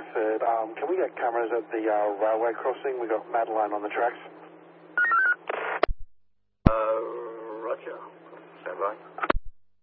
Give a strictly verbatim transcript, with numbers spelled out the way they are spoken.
Blackford. Um, can we get cameras at the uh, railway crossing? We got Madeline on the tracks. Uh, roger. Stand by.